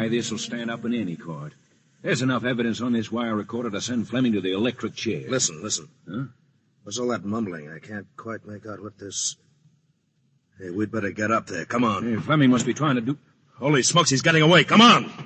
Why, this'll stand up in any court. There's enough evidence on this wire recorder to send Fleming to the electric chair. Listen. Huh? What's all that mumbling? I can't quite make out what this... Hey, we'd better get up there. Come on. Hey, Fleming must be trying to do... Holy smokes, he's getting away. Come on!